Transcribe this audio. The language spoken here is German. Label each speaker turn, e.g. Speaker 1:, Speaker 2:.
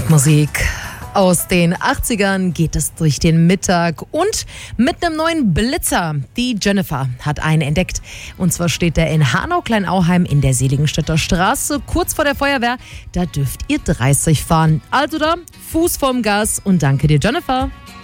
Speaker 1: Mit Musik aus den 80ern geht es durch den Mittag und mit einem neuen Blitzer. Die Jennifer hat einen entdeckt. Und zwar steht der in Hanau-Kleinauheim in der Seligenstädter Straße, kurz vor der Feuerwehr. Da dürft ihr 30 fahren. Also da, Fuß vorm Gas und danke dir, Jennifer.